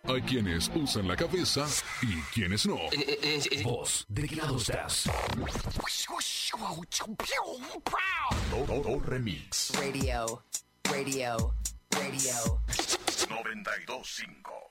Hay quienes usan la cabeza y quienes no. ¿Vos de qué lado estás? Todo remix. Radio. 92.5.